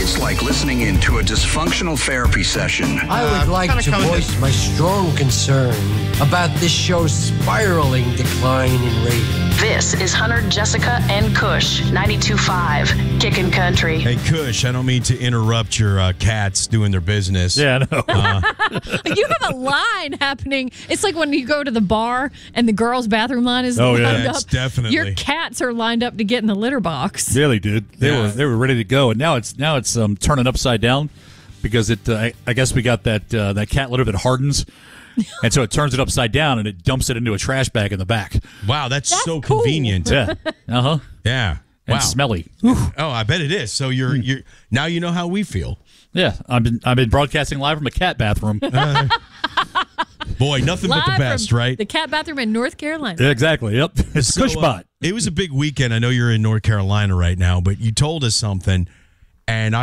It's like listening into a dysfunctional therapy session. I would like to voice my strong concern about this show's spiraling decline in ratings. This is Hunter, Jessica, and Kush, 92.5, Kickin' Country. Hey, Kush, I don't mean to interrupt your cats doing their business. Yeah, I know. You have a line happening. It's like when you go to the bar and the girls' bathroom line is lined That's up. definitely. Your cats are lined up to get in the litter box. Yeah, they did. They were ready to go, and now it's turning upside down because I guess we got that cat litter that hardens, and so it turns it upside down and it dumps it into a trash bag in the back. Wow, that's so cool. convenient. Yeah. Yeah. And Wow. smelly. Oh, I bet it is. So you're now you know how we feel. Yeah, I've been broadcasting live from a cat bathroom. Boy, nothing but the Live best, from right? The cat bathroom in North Carolina. Yeah, exactly. Yep. It's So, Cushbot. It was a big weekend. I know you're in North Carolina right now, but you told us something, and